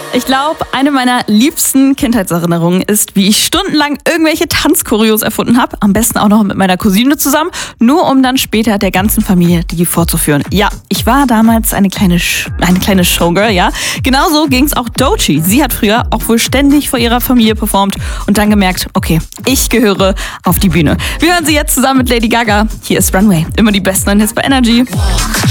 Ich glaube, eine meiner liebsten Kindheitserinnerungen ist, wie ich stundenlang irgendwelche Tanzchoreos erfunden habe. Am besten auch noch mit meiner Cousine zusammen, nur um dann später der ganzen Familie die vorzuführen. Ja, ich war damals eine kleine Showgirl, ja. Genauso ging es auch Doechii. Sie hat früher auch wohl ständig vor ihrer Familie performt und dann gemerkt, okay, ich gehöre auf die Bühne. Wir hören sie jetzt zusammen mit Lady Gaga. Hier ist Runway. Immer die besten Hits bei Energy.